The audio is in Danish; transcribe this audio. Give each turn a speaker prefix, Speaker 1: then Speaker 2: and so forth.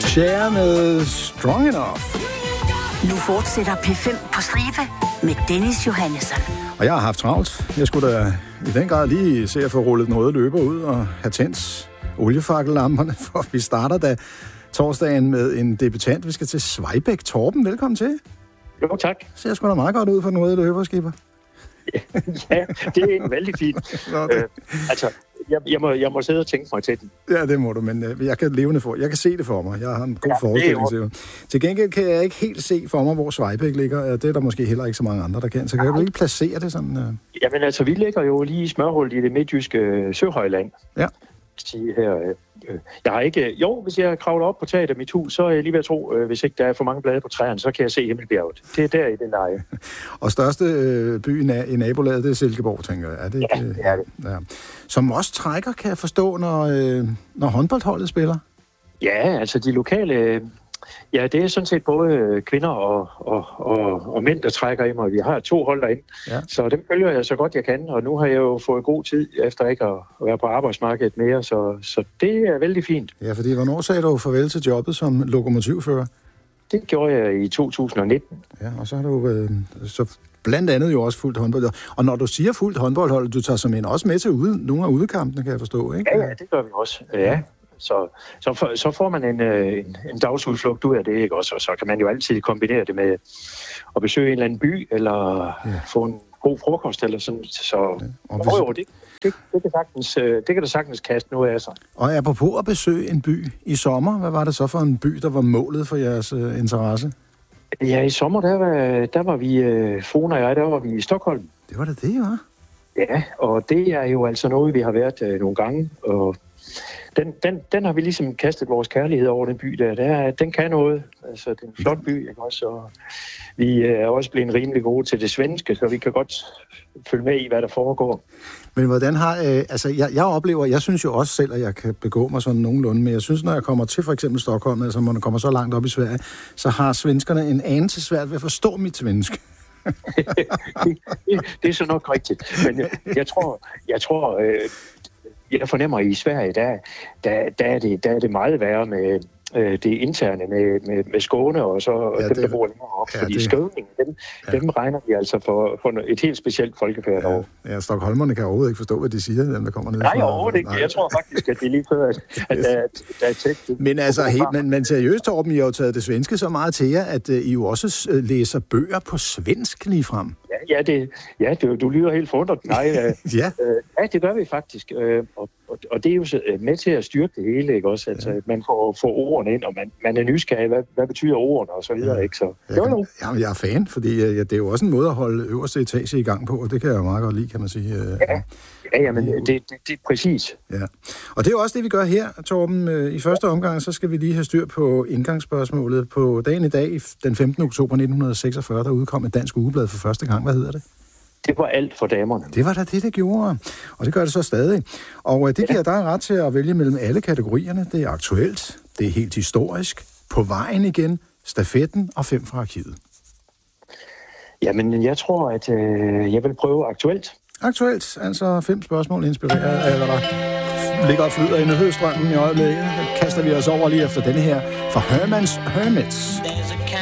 Speaker 1: Cher med Strong Enough.
Speaker 2: Nu fortsætter P5 på stribe med Dennis Johannesson.
Speaker 1: Og jeg har haft travlt. Jeg skulle da i den grad lige se at få rullet den røde løber ud og have tændt oliefakkellamperne, for vi starter da torsdagen med en debutant. Vi skal til Svejbæk. Torben, velkommen til.
Speaker 3: Jo, tak.
Speaker 1: Ser sgu da meget godt ud for den røde løber, skipper.
Speaker 3: Ja, det er virkelig fint. Altså, jeg må sidde og tænke mig til den.
Speaker 1: Ja, det må du, men jeg kan levende for. Jeg kan se det for mig. Jeg har en god forestilling til det. Til gengæld kan jeg ikke helt se for mig, hvor Svejbæk ligger. Det er der måske heller ikke så mange andre, der kan. Så kan du ikke placere det sådan?
Speaker 3: Jamen altså, vi ligger jo lige i smørhullet i det midtjyske Søhøjland.
Speaker 1: Ja.
Speaker 3: Her, jeg har ikke... Jo, hvis jeg kravler op på taget af mit hus, så er jeg lige ved at tro, hvis ikke der er for mange blade på træerne, så kan jeg se Himmelbjerget. Det er der i den leje.
Speaker 1: Og største by i nabolaget, det er Silkeborg, tænker jeg. Er det ikke?
Speaker 3: Ja, det er det.
Speaker 1: Ja. Som også trækker, kan jeg forstå, når håndboldholdet spiller?
Speaker 3: Ja, altså de lokale... Ja, det er sådan set både kvinder og mænd, der trækker i mig. Vi har 2 hold derinde, så dem følger jeg så godt jeg kan. Og nu har jeg jo fået god tid efter ikke at være på arbejdsmarkedet mere, så det er vældig fint.
Speaker 1: Ja, fordi hvornår sagde du farvel til jobbet som lokomotivfører?
Speaker 3: Det gjorde jeg i 2019.
Speaker 1: Ja, og så har du så blandt andet jo også fuldt håndbold. Og når du siger fuldt håndboldhold, du tager simpelthen også med til nogle af udekampene, kan jeg forstå, ikke?
Speaker 3: Ja, det gør vi også, ja. Så får man en dagsudflugt ud af det, ikke også? Og så kan man jo altid kombinere det med at besøge en eller anden by, eller få en god frokost, eller sådan. Så det kan da sagtens kaste noget af sig. Og
Speaker 1: apropos at besøge en by i sommer, hvad var det så for en by, der var målet for jeres interesse?
Speaker 3: Ja, i sommer, der var vi, Fona og jeg, der var vi i Stockholm.
Speaker 1: Det var det, var?
Speaker 3: Ja, og det er jo altså noget, vi har været nogle gange, og den har vi ligesom kastet vores kærlighed over, den by der. Den kan noget. Altså, det er en flot by, ikke også? Og vi er også blevet rimelig gode til det svenske, så vi kan godt følge med i, hvad der foregår.
Speaker 1: Men hvordan har... jeg oplever... Jeg synes jo også selv, at jeg kan begå mig sådan nogenlunde, men jeg synes, når jeg kommer til for eksempel Stockholm, altså når man kommer så langt op i Sverige, så har svenskerne en anelse svært ved at forstå mit svensk.
Speaker 3: det er så nok rigtigt. Men jeg tror jeg fornemmer, at i Sverige, der er det meget værre med det interne med Skåne og så dem, der bor længere op. Fordi skåningen, dem regner vi altså for et helt specielt folkefærd over.
Speaker 1: Ja, stockholmerne kan overhovedet ikke forstå, hvad de siger, dem der kommer ned.
Speaker 3: Nej, overhovedet ikke. Jeg tror faktisk, at det er lige før, at der er tekst.
Speaker 1: Men altså, men seriøst, Torben, I har jo taget det svenske så meget til jer, at I jo også læser bøger på svensk ligefrem.
Speaker 3: Ja, du lyder helt forundret. Nej, det gør vi faktisk. Og det er jo med til at styrke det hele, ikke også? Altså, man får ordene ind, og man er nysgerrig, hvad betyder ordene, og så videre, ikke? Så
Speaker 1: Jamen, jeg er fan, fordi det er jo også en måde at holde øverste etage i gang på, og det kan jeg jo meget godt lide, kan man sige.
Speaker 3: Ja, men det er præcis.
Speaker 1: Ja. Og det er jo også det, vi gør her, Torben. I første omgang, så skal vi lige have styr på indgangsspørgsmålet. På dagen i dag, den 15. oktober 1946, der udkom et dansk ugeblad for første gang. Hvad hedder det?
Speaker 3: Det var alt for damerne.
Speaker 1: Det var da det gjorde. Og det gør det så stadig. Og det giver dig ret til at vælge mellem alle kategorierne. Det er aktuelt, det er helt historisk, på vejen igen, stafetten og 5 fra arkivet.
Speaker 3: Jamen, jeg tror, at jeg vil prøve aktuelt.
Speaker 1: Aktuelt, altså 5 spørgsmål inspireret af, hvad der ligger og flyder i nyhedsstrømmen i øjeblikket. Den kaster vi os over lige efter denne her fra Herman's Hermits.